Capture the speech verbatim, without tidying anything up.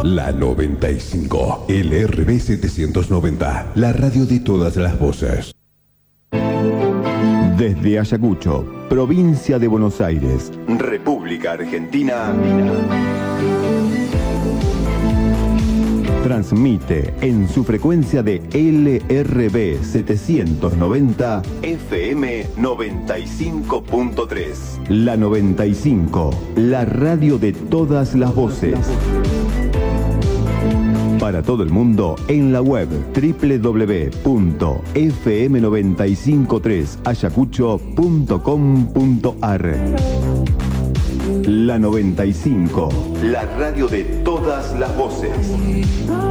La noventa y cinco, L R B setecientos noventa, la radio de todas las voces. Desde Ayacucho, provincia de Buenos Aires, República Argentina, transmite en su frecuencia de L R B setecientos noventa, F M noventa y cinco punto tres. La noventa y cinco, la radio de todas las voces. Para todo el mundo en la web doble u doble u doble u punto f m noventa y cinco tres ayacucho punto com punto a r. La noventa y cinco, la radio de todas las voces.